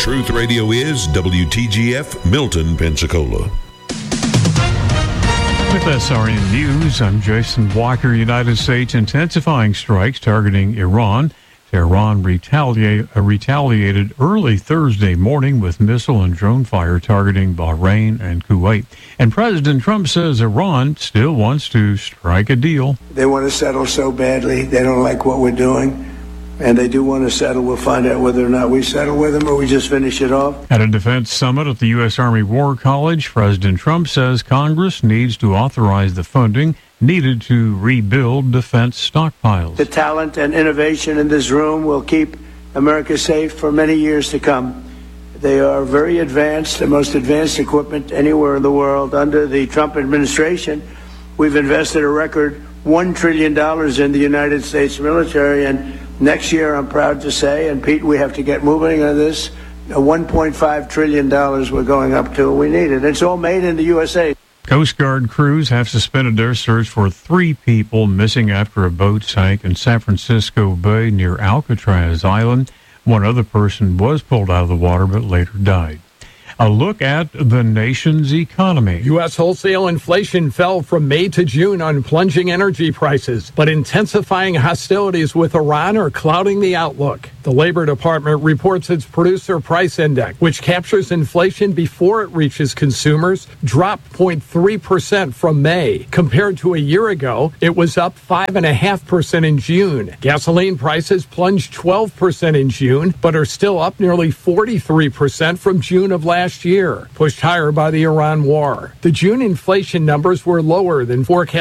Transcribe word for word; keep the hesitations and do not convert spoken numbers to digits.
Truth Radio is W T G F, Milton, Pensacola. With S R N News, I'm Jason Walker. United States intensifying strikes targeting Iran. Tehran retaliate, uh, retaliated early Thursday morning with missile and drone fire targeting Bahrain and Kuwait. And President Trump says Iran still wants to strike a deal. They want to settle so badly. They don't like what we're doing. And they do want to settle. We'll find out whether or not we settle with them or we just finish it off. At a defense summit at the U S. Army War College, President Trump says Congress needs to authorize the funding needed to rebuild defense stockpiles. The talent and innovation in this room will keep America safe for many years to come. They are very advanced, the most advanced equipment anywhere in the world. Under the Trump administration, we've invested a record one trillion dollars in the United States military, and next year, I'm proud to say, and Pete, we have to get moving on this, one point five trillion dollars we're going up to. We need it. It's all made in the U S A. Coast Guard crews have suspended their search for three people missing after a boat sank in San Francisco Bay near Alcatraz Island. One other person was pulled out of the water but later died. A look at the nation's economy. U S wholesale inflation fell from May to June on plunging energy prices, but intensifying hostilities with Iran are clouding the outlook. The Labor Department reports its producer price index, which captures inflation before it reaches consumers, dropped zero point three percent from May. Compared to a year ago, it was up five point five percent in June. Gasoline prices plunged twelve percent in June, but are still up nearly forty-three percent from June of last year, pushed higher by the Iran war. The June inflation numbers were lower than forecast